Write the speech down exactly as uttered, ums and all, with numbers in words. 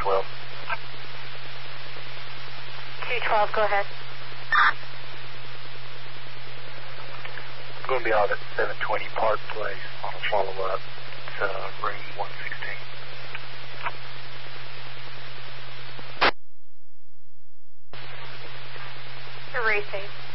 twelve. two twelve, go ahead. I'm going to be out at seven twenty Park Place on a follow-up. It's uh, room one sixteen. Erasing.